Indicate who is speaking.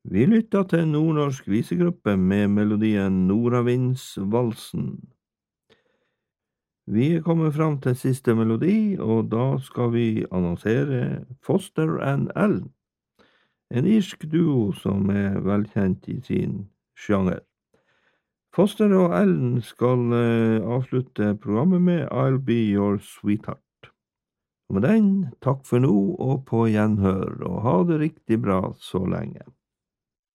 Speaker 1: Vi lytter til en nordnorsk visegruppe med melodien Nordavindsvalsen. Vi er kommet fram til siste melodi, og da skal vi annonsere Foster and Ellen, en irsk duo som er velkjent i sin sjanger. Foster og Ellen skal avslutte programmet med I'll Be Your Sweetheart. Og med den, takk for nå og på gjenhør, og ha det riktig bra så lenge.